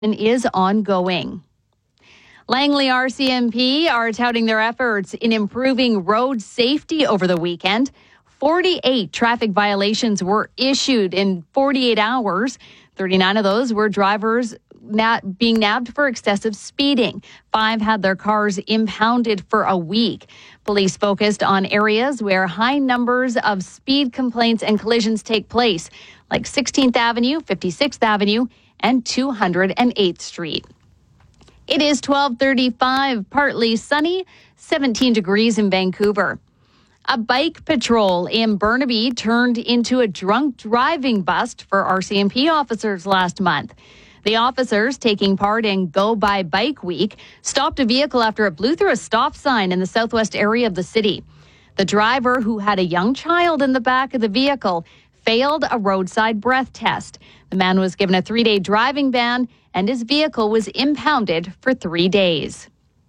is ongoing. Langley RCMP are touting their efforts in improving road safety over the weekend. 48 traffic violations were issued in 48 hours. 39 of those were drivers being nabbed for excessive speeding. 5 had their cars impounded for a week. Police focused on areas where high numbers of speed complaints and collisions take place, like 16th Avenue, 56th Avenue, and 208th Street. It is 12:35, partly sunny, 17 degrees in Vancouver. A bike patrol in Burnaby turned into a drunk driving bust for RCMP officers last month. The officers, taking part in Go By Bike Week, stopped a vehicle after it blew through a stop sign in the southwest area of the city. The driver, who had a young child in the back of the vehicle, failed a roadside breath test. The man was given a 3-day driving ban, and his vehicle was impounded for 3 days.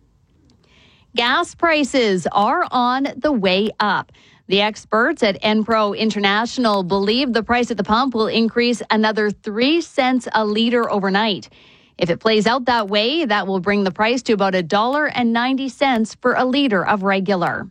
Gas prices are on the way up. The experts at Enpro International believe the price at the pump will increase another 3 cents a litre overnight. If it plays out that way, that will bring the price to about $1.90 for a litre of regular.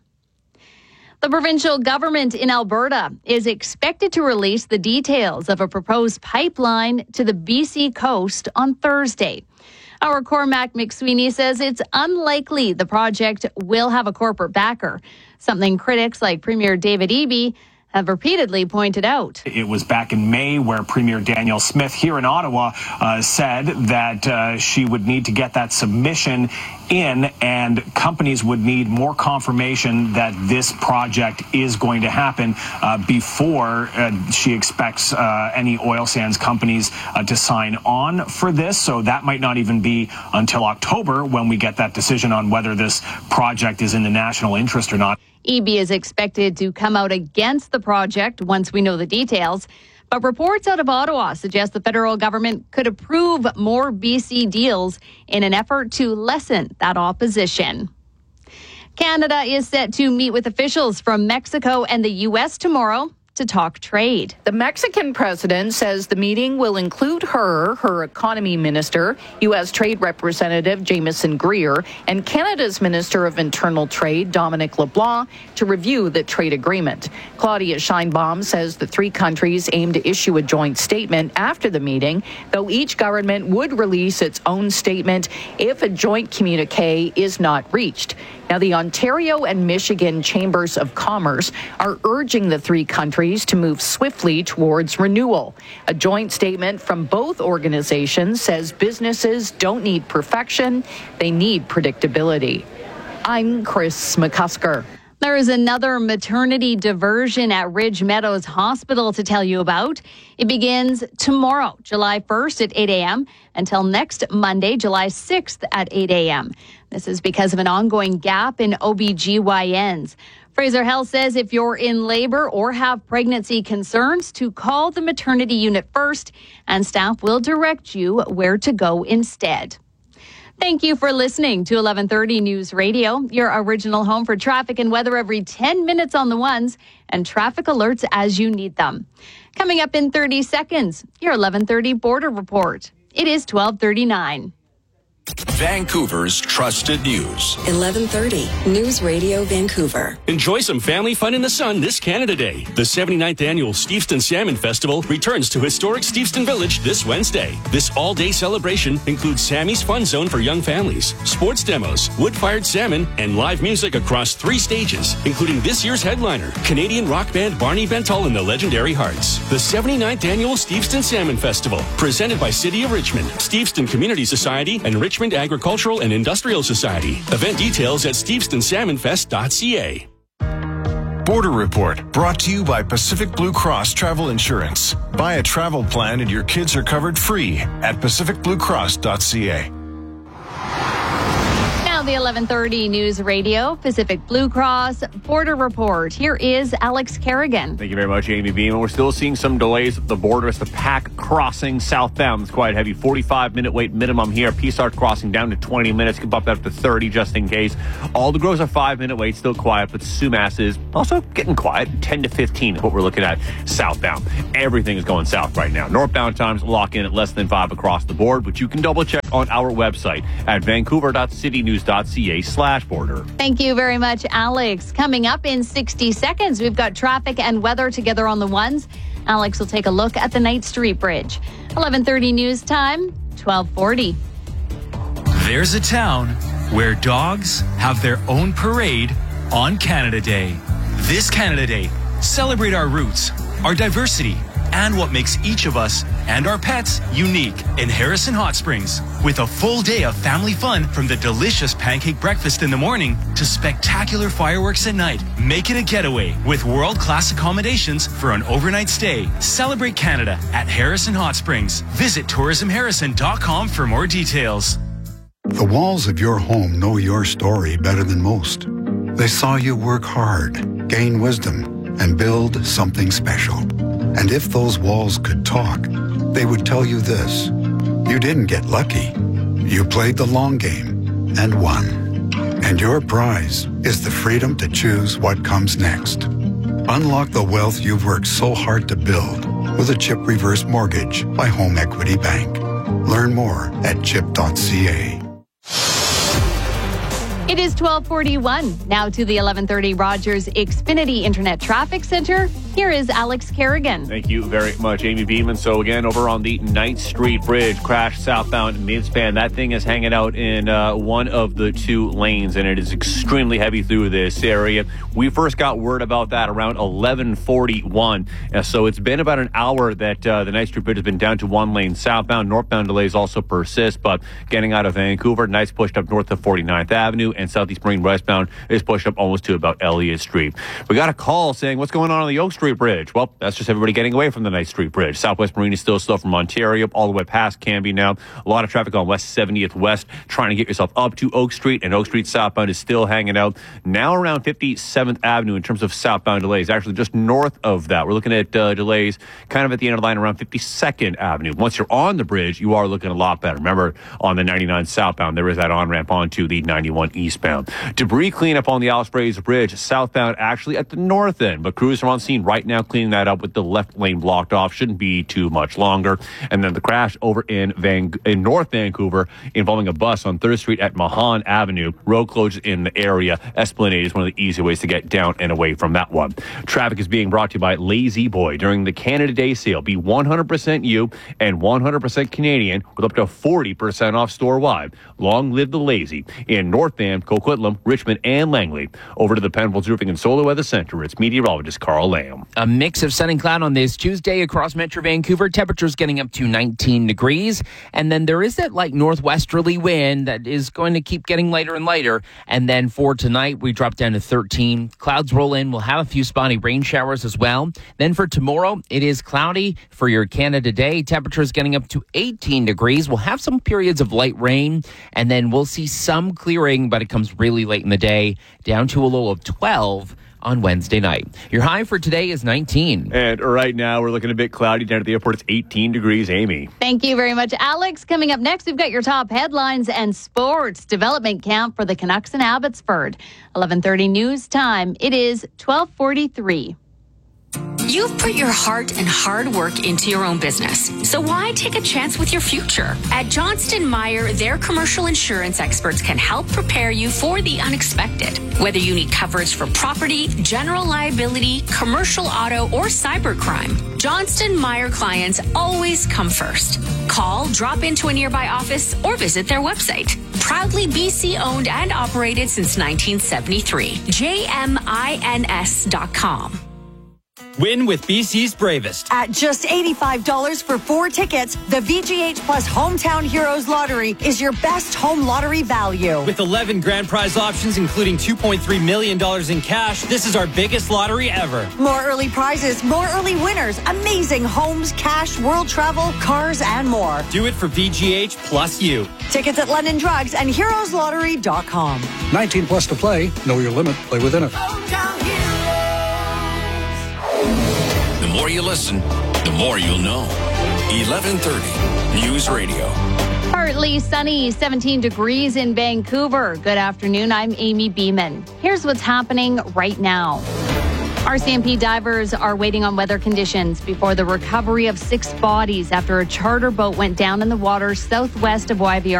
The provincial government in Alberta is expected to release the details of a proposed pipeline to the BC coast on Thursday. Our Cormac McSweeney says it's unlikely the project will have a corporate backer, something critics like Premier David Eby have repeatedly pointed out. It was back in May where Premier Danielle Smith here in Ottawa said that she would need to get that submission in, and companies would need more confirmation that this project is going to happen before she expects any oil sands companies to sign on for this. So that might not even be until October when we get that decision on whether this project is in the national interest or not. Eby is expected to come out against the project once we know the details. But reports out of Ottawa suggest the federal government could approve more BC deals in an effort to lessen that opposition. Canada is set to meet with officials from Mexico and the U.S. tomorrow to talk trade. The Mexican president says the meeting will include her economy minister, U.S. Trade Representative Jameson Greer, and Canada's Minister of Internal Trade, Dominic LeBlanc, to review the trade agreement. Claudia Sheinbaum says the 3 countries aim to issue a joint statement after the meeting, though each government would release its own statement if a joint communique is not reached. Now, the Ontario and Michigan Chambers of Commerce are urging the 3 countries to move swiftly towards renewal. A joint statement from both organizations says businesses don't need perfection, they need predictability. I'm Chris McCusker. There is another maternity diversion at Ridge Meadows Hospital to tell you about. It begins tomorrow, July 1st at 8 a.m. until next Monday, July 6th at 8 a.m. This is because of an ongoing gap in OBGYNs. Fraser Health says if you're in labor or have pregnancy concerns, to call the maternity unit first, and staff will direct you where to go instead. Thank you for listening to 1130 News Radio, your original home for traffic and weather every 10 minutes on the ones, and traffic alerts as you need them. Coming up in 30 seconds, your 1130 Border Report. It is 12:39. Vancouver's trusted news. 1130 News Radio Vancouver. Enjoy some family fun in the sun this Canada Day. The 79th annual Steveston Salmon Festival returns to historic Steveston Village this Wednesday. This all-day celebration includes Sammy's Fun Zone for young families, sports demos, wood-fired salmon, and live music across 3 stages, including this year's headliner, Canadian rock band Barney Bentall and the Legendary Hearts. The 79th annual Steveston Salmon Festival, presented by City of Richmond, Steveston Community Society, and Richmond Agricultural and Industrial Society. Event details at stevestonsalmonfest.ca. Border Report, brought to you by Pacific Blue Cross Travel Insurance. Buy a travel plan and your kids are covered free at pacificbluecross.ca. Now Now the 11:30 News Radio Pacific Blue Cross Border Report. Here is Alex Kerrigan. Thank you very much, Amy Beam. We're still seeing some delays at the border as the Pac crossing southbound. It's quite heavy. 45-minute wait minimum here. Peace Arch crossing down to 20 minutes. Can bump that up to 30 just in case. Aldergrove are 5-minute wait, still quiet, but Sumas is also getting quiet. 10 to 15 is what we're looking at southbound. Everything is going south right now. Northbound times lock in at less than 5 across the board, but you can double check on our website at vancouver.citynews.ca/border. Thank you very much, Alex. Coming up in 60 seconds, we've got traffic and weather together on the ones. Alex will take a look at the Knight Street Bridge. 11:30 news time, 12:40. There's a town where dogs have their own parade on Canada Day. This Canada Day, celebrate our roots, our diversity, and what makes each of us and our pets unique in Harrison Hot Springs. With a full day of family fun from the delicious pancake breakfast in the morning to spectacular fireworks at night. Make it a getaway with world-class accommodations for an overnight stay. Celebrate Canada at Harrison Hot Springs. Visit tourismharrison.com for more details. The walls of your home know your story better than most. They saw you work hard, gain wisdom, and build something special. And if those walls could talk, they would tell you this. You didn't get lucky. You played the long game and won. And your prize is the freedom to choose what comes next. Unlock the wealth you've worked so hard to build with a CHIP reverse mortgage by Home Equity Bank. Learn more at chip.ca. It is 12:41. Now to the 11:30 Rogers Xfinity Internet Traffic Center. Here is Alex Kerrigan. Thank you very much, Amy Beeman. So again, over on the Knight Street Bridge, crash southbound midspan. That thing is hanging out in one of the two lanes, and it is extremely heavy through this area. We first got word about that around 11:41. So it's been about an hour that the Knight Street Bridge has been down to one lane southbound. Northbound delays also persist, but getting out of Vancouver, Knight's pushed up north of 49th Avenue, and Southeast Marine westbound is pushed up almost to about Elliott Street. We got a call saying, what's going on the Oak Street Bridge? Well, that's just everybody getting away from the Knight Street Bridge. Southwest Marine is still slow from Ontario all the way past Cambie now. A lot of traffic on West 70th West trying to get yourself up to Oak Street, and Oak Street southbound is still hanging out. Now around 57th Avenue in terms of southbound delays. Actually, just north of that, we're looking at delays kind of at the end of the line around 52nd Avenue. Once you're on the bridge, you are looking a lot better. Remember, on the 99 southbound, there is that on-ramp onto the 91 eastbound. Debris cleanup on the Alice Braes Bridge southbound actually at the north end, but crews are on scene right now cleaning that up with the left lane blocked off. Shouldn't be too much longer. And then the crash over in North Vancouver involving a bus on 3rd Street at Mahan Avenue. Road closures in the area. Esplanade is one of the easy ways to get down and away from that one. Traffic is being brought to you by Lazy Boy during the Canada Day sale. Be 100% you and 100% Canadian with up to 40% off store-wide. Long live the Lazy. In North Van, Coquitlam, Richmond, and Langley. Over to the Penfolds Roofing and Solar Weather Center. It's meteorologist Carl Lamb. A mix of sun and cloud on this Tuesday across Metro Vancouver. Temperatures getting up to 19 degrees. And then there is that light northwesterly wind that is going to keep getting lighter and lighter. And then for tonight, we drop down to 13. Clouds roll in. We'll have a few spotty rain showers as well. Then for tomorrow, it is cloudy for your Canada Day. Temperatures getting up to 18 degrees. We'll have some periods of light rain. And then we'll see some clearing, but it comes really late in the day, down to a low of 12 on Wednesday night. Your high for today is 19. And right now, we're looking a bit cloudy down at the airport. It's 18 degrees, Amy. Thank you very much, Alex. Coming up next, we've got your top headlines and sports development camp for the Canucks in Abbotsford. 11:30 news time. It is 12:43. You've put your heart and hard work into your own business, so why take a chance with your future? At Johnston Meyer, their commercial insurance experts can help prepare you for the unexpected. Whether you need coverage for property, general liability, commercial auto, or cybercrime, Johnston Meyer clients always come first. Call, drop into a nearby office, or visit their website. Proudly BC owned and operated since 1973. JMINS.com. Win with BC's Bravest. At just $85 for 4 tickets, the VGH Plus Hometown Heroes Lottery is your best home lottery value. With 11 grand prize options, including $2.3 million in cash, this is our biggest lottery ever. More early prizes, more early winners, amazing homes, cash, world travel, cars, and more. Do it for VGH Plus you. Tickets at London Drugs and heroeslottery.com. 19 plus to play. Know your limit. Play within it. The more you listen, the more you'll know. 1130 News Radio. Partly sunny, 17 degrees in Vancouver. Good afternoon. I'm Amy Beeman. Here's what's happening right now. RCMP divers are waiting on weather conditions before the recovery of 6 bodies after a charter boat went down in the waters southwest of YVR.